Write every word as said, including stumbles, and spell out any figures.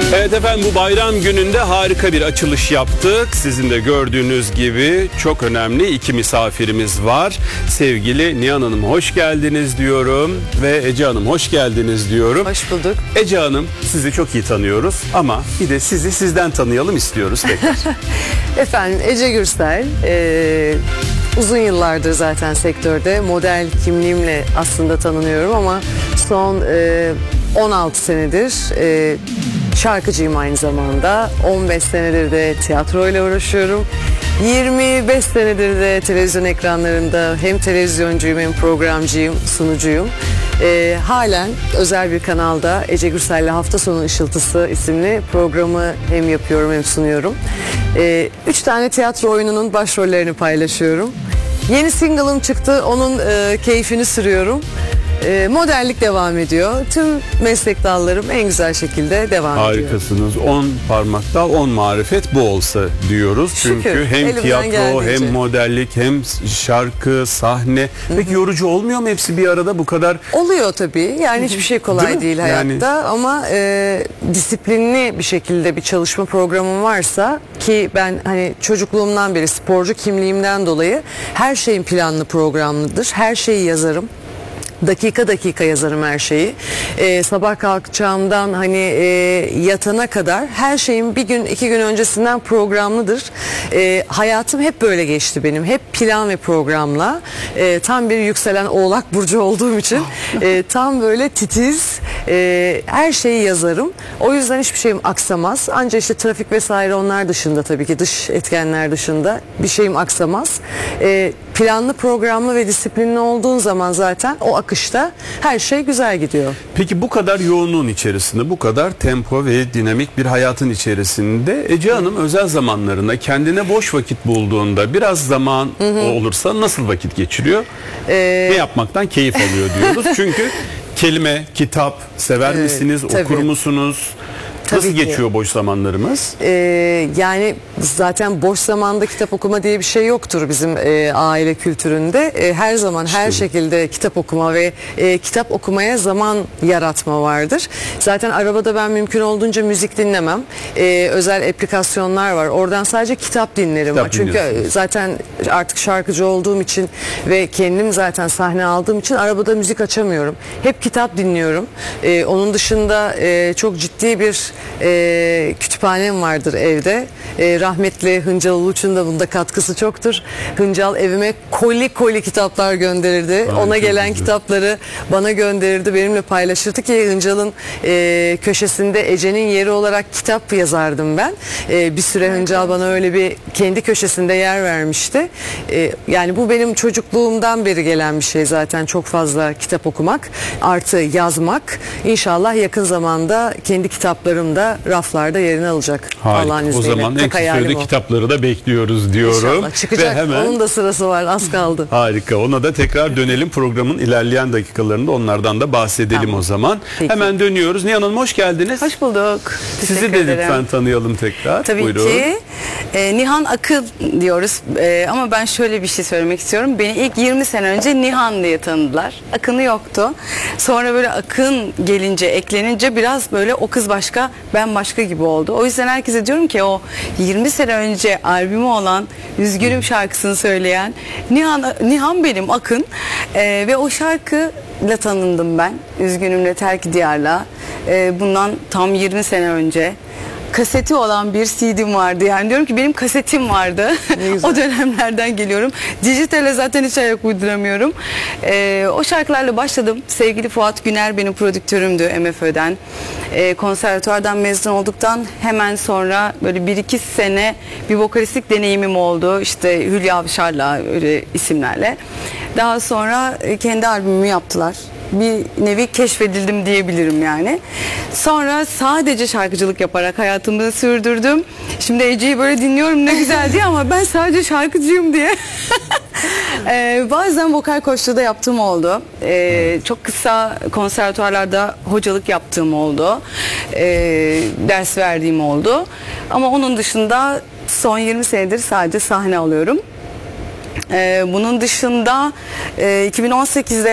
Evet efendim, bu bayram gününde harika bir açılış yaptık. Sizin de gördüğünüz gibi çok önemli iki misafirimiz var. Sevgili Nihan Hanım hoş geldiniz diyorum ve Ece Hanım hoş geldiniz diyorum. Hoş bulduk. Ece Hanım, sizi çok iyi tanıyoruz ama bir de sizi sizden tanıyalım istiyoruz tekrar. Efendim, Ece Gürsel. Ee, uzun yıllardır zaten sektörde model kimliğimle aslında tanınıyorum ama son e, on altı senedir e, şarkıcıyım aynı zamanda. on beş senedir de tiyatroyla uğraşıyorum. yirmi beş senedir de televizyon ekranlarında hem televizyoncuyum hem programcıyım, sunucuyum. Ee, halen özel bir kanalda Ece Gürsel'le Hafta Sonu Işıltısı isimli programı hem yapıyorum hem sunuyorum. Ee, üç tane tiyatro oyununun başrollerini paylaşıyorum. Yeni single'ım çıktı, onun e, keyfini sürüyorum. E, modellik devam ediyor. Tüm meslek dallarım en güzel şekilde devam Harikasınız. ediyor. Harikasınız. on parmakta on marifet bu olsa diyoruz. Şükür, çünkü hem tiyatro geldiğince. hem modellik hem şarkı, sahne. Peki Hı-hı. yorucu olmuyor mu hepsi bir arada bu kadar? Oluyor tabii. Yani hiçbir şey kolay değil, değil hayatta yani... ama e, disiplinli bir şekilde bir çalışma programım varsa, ki ben hani çocukluğumdan beri sporcu kimliğimden dolayı her şeyin planlı programlıdır. Her şeyi yazarım. Dakika dakika yazarım her şeyi. Ee, sabah kalkacağımdan hani e, yatana kadar her şeyin bir gün iki gün öncesinden programlıdır. Ee, hayatım hep böyle geçti benim. Hep plan ve programla. Ee, tam bir yükselen Oğlak burcu olduğum için e, tam böyle titiz. E, her şeyi yazarım. O yüzden hiçbir şeyim aksamaz. Ancak işte trafik vesaire onlar dışında, tabii ki dış etkenler dışında bir şeyim aksamaz. E, planlı, programlı ve disiplinli olduğun zaman zaten o akışta her şey güzel gidiyor. Peki bu kadar yoğunluğun içerisinde, bu kadar tempo ve dinamik bir hayatın içerisinde Ece Hanım Hı. özel zamanlarında kendine boş vakit bulduğunda biraz zaman Hı -hı. olursa nasıl vakit geçiriyor? Ee... Ne yapmaktan keyif alıyor diyoruz. Çünkü kelime, kitap sever evet, misiniz, tabii. okur musunuz? Nasıl Tabii geçiyor ki. boş zamanlarımız? Ee, yani zaten boş zamanda kitap okuma diye bir şey yoktur bizim e, aile kültüründe. E, her zaman işte. her şekilde kitap okuma ve e, kitap okumaya zaman yaratma vardır. Zaten arabada ben mümkün olduğunca müzik dinlemem. E, özel aplikasyonlar var. Oradan sadece kitap dinlerim. Kitap Çünkü zaten artık şarkıcı olduğum için ve kendim zaten sahne aldığım için arabada müzik açamıyorum. Hep kitap dinliyorum. E, onun dışında e, çok ciddi bir E, kütüphanem vardır evde. E, rahmetli Hıncal Uluç'un da bunda katkısı çoktur. Hıncal evime koli koli kitaplar gönderirdi. Ay, Ona gelen güzel. kitapları bana gönderirdi, benimle paylaşırdı ki Hıncal'ın e, köşesinde Ece'nin yeri olarak kitap yazardım ben. E, bir süre Hıncal bana öyle bir kendi köşesinde yer vermişti. E, yani bu benim çocukluğumdan beri gelen bir şey zaten, çok fazla kitap okumak artı yazmak. İnşallah yakın zamanda kendi kitaplarım da raflarda yerini alacak. Allah'ın izniyle. O zaman en kısa sürede kitapları da bekliyoruz diyorum. İnşallah çıkacak. Ve hemen... Onun da sırası var, az kaldı. Harika. Ona da tekrar dönelim. Programın ilerleyen dakikalarında onlardan da bahsedelim tamam. o zaman. Peki. Hemen dönüyoruz. Nihan Hanım hoş geldiniz. Hoş bulduk. Sizi de lütfen tanıyalım tekrar. Tabii Buyurun. ki. E, Nihan Akın diyoruz. E, ama ben şöyle bir şey söylemek istiyorum. Beni ilk yirmi sene önce Nihan diye tanıdılar. Akın'ı yoktu. Sonra böyle Akın gelince, eklenince biraz böyle o kız başka, ben başka gibi oldu. O yüzden herkese diyorum ki o yirmi sene önce albümü olan Üzgünüm şarkısını söyleyen Nihan, Nihan benim, Akın. Ee, ve o şarkıyla tanındım ben. Üzgünümle Terk Diyar'la. Ee, bundan tam yirmi sene önce. Kaseti olan bir C D'm vardı, yani diyorum ki benim kasetim vardı. O dönemlerden geliyorum. Dijitale zaten hiç ayak uyduramıyorum. Ee, o şarkılarla başladım. Sevgili Fuat Güner benim prodüktörümdü M F Ö'den. Ee, konservatuvardan mezun olduktan hemen sonra böyle bir iki sene bir vokalistlik deneyimim oldu. İşte Hülya Avşar'la, öyle isimlerle. Daha sonra kendi albümümü yaptılar. Bir nevi keşfedildim diyebilirim yani. Sonra sadece şarkıcılık yaparak hayatımı sürdürdüm. Şimdi Ece'yi böyle dinliyorum, ne güzel diye, ama ben sadece şarkıcıyım diye. ee, bazen vokal koçluğu da yaptığım oldu. Ee, çok kısa konservatuarlarda hocalık yaptığım oldu. Ee, ders verdiğim oldu. Ama onun dışında son yirmi senedir sadece sahne alıyorum. Ee, bunun dışında e, iki bin on sekizde